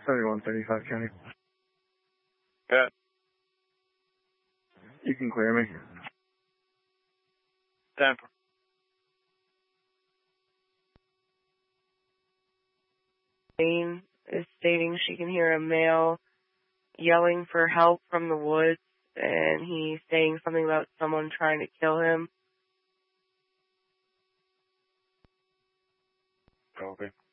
7135 County. Yeah. You can clear me. Tampa. Jane is stating she can hear a male yelling for help from the woods, and he's saying something about someone trying to kill him. Okay.